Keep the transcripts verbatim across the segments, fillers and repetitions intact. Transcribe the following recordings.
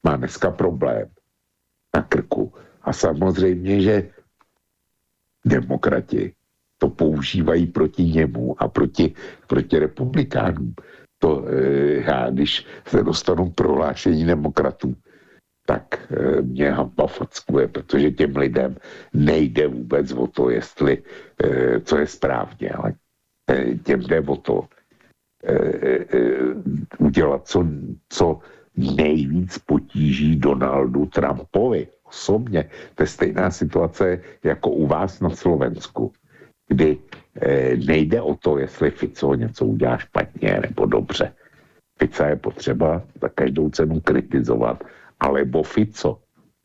má dneska problém na krku. A samozřejmě, že demokrati to používají proti němu a proti, proti republikánům. To, já, když se dostanu k prohlášení demokratů, tak mě hamba fackuje, protože těm lidem nejde vůbec o to, jestli, co je správně, ale těm jde o to udělat co, co nejvíc potíží Donaldu Trumpovi osobně. To je stejná situace jako u vás na Slovensku, kdy nejde o to, jestli Fico něco udělá špatně nebo dobře. Fica je potřeba za každou cenu kritizovat, alebo Fico.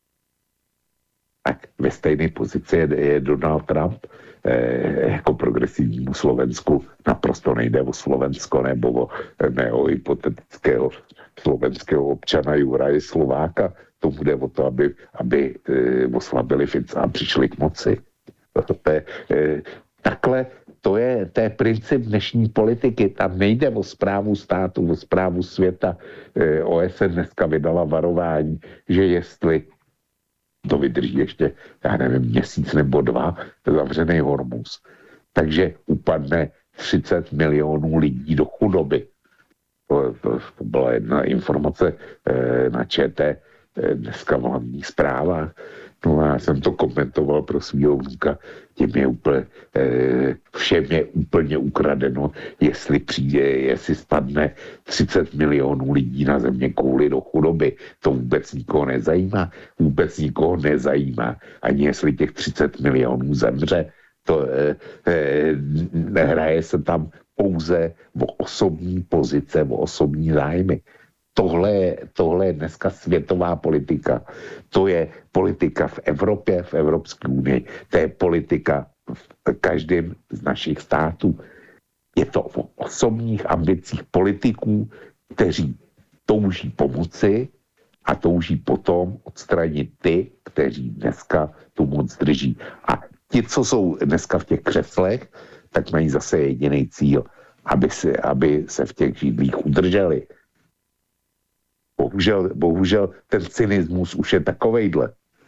Tak ve stejné pozici je, je Donald Trump eh, jako progresivnímu Slovensku. Naprosto nejde o Slovensko nebo o, ne o hypotetického slovenského občana Juraje Slováka. Tomu jde o to, aby, aby eh, oslabili Fica a přišli k moci. To je, eh, takhle to je, to je princip dnešní politiky. Tam nejde o správu státu, o správu světa. Eh, O S N dneska vydala varování, že jestli to vydrží ještě, já nevím, měsíc nebo dva, zavřený Hormuz. Takže upadne třicet milionů lidí do chudoby. To, to, to byla jedna informace eh, na ČT, eh, dneska v hlavních zprávách. No a já jsem to komentoval pro svýho vnuka, tím je úplně, eh, všem je úplně ukradeno, jestli přijde, jestli spadne třicet milionů lidí na země kvůli do chudoby. To vůbec nikoho nezajímá. Vůbec nikoho nezajímá. Ani jestli těch třicet milionů zemře. To eh, eh, hraje se tam pouze o osobní pozice, o osobní zájmy. Tohle, tohle je dneska světová politika. To je politika v Evropě, v Evropské unii. To je politika v každém z našich států. Je to o osobních ambicích politiků, kteří touží pomoci a touží potom odstranit ty, kteří dneska tu moc drží. A ti, co jsou dneska v těch křeslech, tak mají zase jediný cíl, aby, si, aby se v těch židlích udrželi. Bohužel, bohužel ten cynismus už je takovejhle.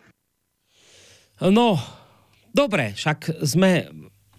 No, dobre, však sme,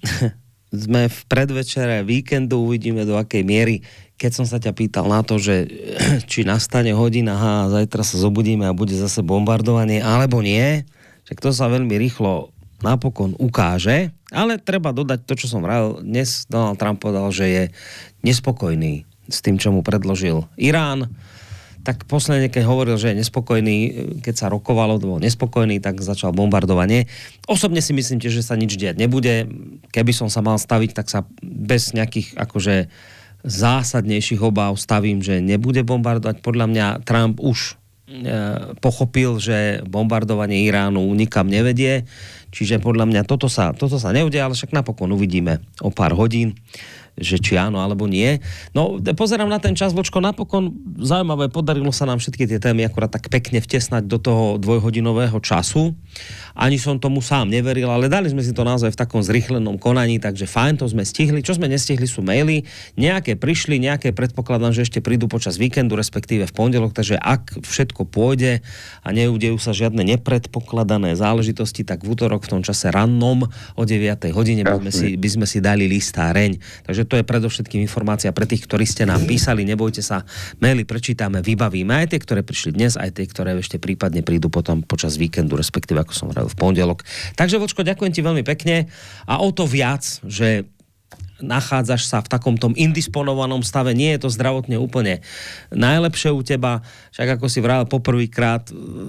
sme v predvečere víkendu, uvidíme do akej miery. Keď som sa ťa pýtal na to, že či nastane hodina, aha, zajtra sa zobudíme a bude zase bombardovanie, alebo nie, však to sa veľmi rýchlo napokon ukáže, ale treba dodať to, čo som vral. Dnes Donald Trump povedal, že je nespokojný s tým, čo mu predložil Irán. Tak posledne, keď hovoril, že je nespokojný, keď sa rokovalo, bol nespokojný, tak začal bombardovanie. Osobne si myslím tiež, že sa nič diať nebude. Keby som sa mal staviť, tak sa bez nejakých akože zásadnejších obáv stavím, že nebude bombardovať. Podľa mňa Trump už e, pochopil, že bombardovanie Iránu nikam nevedie. Čiže podľa mňa toto sa, toto sa neudeje, ale však napokon uvidíme o pár hodín, že či áno, alebo nie. No, pozerám na ten čas, Vočko, napokon zaujímavé, podarilo sa nám všetky tie témy akurát tak pekne vtesnať do toho dvojhodinového času. Ani som tomu sám neveril, ale dali sme si to naozaj v takom zrýchlenom konaní, takže fajn, to sme stihli. Čo sme nestihli sú maily, nejaké prišli, nejaké predpokladám, že ešte prídu počas víkendu, respektíve v pondelok, takže ak všetko pôjde a neudejú sa žiadne nepredpokladané záležitosti, tak v útorok v tom čase rannom o deviatej hodine by sme si, by sme si dali listáreň. Takže to je predovšetkým informácia pre tých, ktorí ste nám písali. Nebojte sa, maily prečítame, vybavíme aj tie, ktoré prišli dnes, aj tie, ktoré ešte prípadne prídu potom počas víkendu, respektíve ako som hovoril v pondelok. Takže Vočko, ďakujem ti veľmi pekne a o to viac, že nachádzaš sa v takom tom indisponovanom stave, nie je to zdravotne úplne najlepšie u teba, však ako si vral poprvýkrát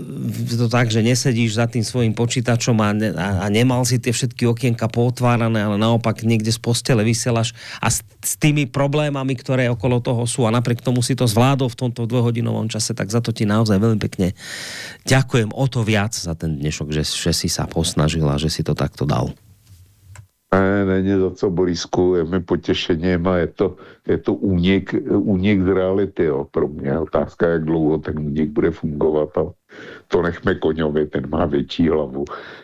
to tak, že nesedíš za tým svojím počítačom a, ne, a nemal si tie všetky okienka pootvárané, ale naopak niekde z postele vysielaš a s, s tými problémami, ktoré okolo toho sú a napriek tomu si to zvládol v tomto dvojhodinovom čase, tak za to ti naozaj veľmi pekne ďakujem o to viac za ten dnešok, že, že si sa posnažil a že si to takto dal. Ne, není za co, Borisku, je mi potěšením a je to, je to únik, únik z reality, jo, pro mě. Otázka, jak dlouho ten únik bude fungovat a to nechme Koňovi, ten má větší hlavu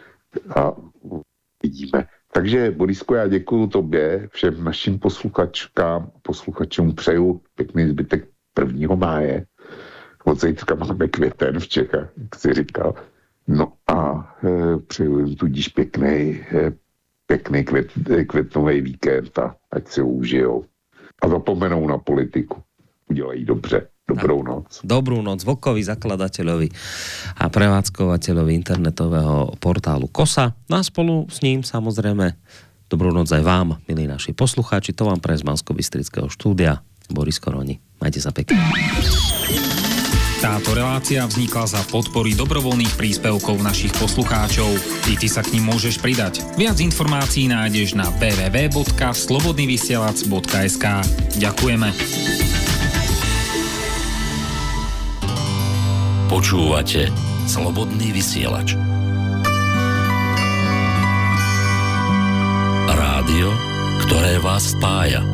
a vidíme. Takže, Borisku, já děkuju tobě, všem našim posluchačkám, posluchačům přeju pěkný zbytek prvního máje od zítřka máme květen v Čechách, jak jsi říkal. No a e, přeju tudíž pěkný, e, pěkný květ, květnový víkend a ať si ho užijou. A zapomenou na politiku. Udělají dobře. Dobrou noc. Dobrú noc Vlkovi, zakladateľovi a prevádzkovateľovi internetového portálu Kosa. No a spolu s ním samozrejme dobrú noc aj vám, milí naši poslucháči. To vám pre z Banskobystrického štúdia Boris Koroni. Majte sa pekne. Táto relácia vznikla za podpory dobrovoľných príspevkov našich poslucháčov. I ty sa k nim môžeš pridať. Viac informácií nájdeš na w w w bodka slobodnyvysielac bodka es ká. Ďakujeme. Počúvate Slobodný vysielač. Rádio, ktoré vás spája.